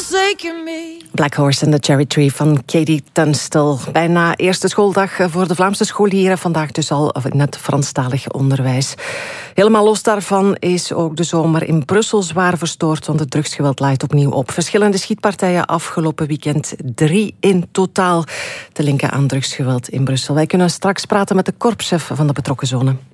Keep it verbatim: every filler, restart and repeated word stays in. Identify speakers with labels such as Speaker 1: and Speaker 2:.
Speaker 1: forsaken me.
Speaker 2: Black Horse and the Cherry Tree van Katie Tunstall. Bijna eerste schooldag voor de Vlaamse scholieren. Vandaag dus al in het Franstalig onderwijs. Helemaal los daarvan is ook de zomer in Brussel zwaar verstoord, want het drugsgeweld laait opnieuw op. Verschillende schietpartijen afgelopen weekend. Drie in totaal te linken aan drugsgeweld in Brussel. Wij kunnen straks praten met de korpschef van de betrokken zone.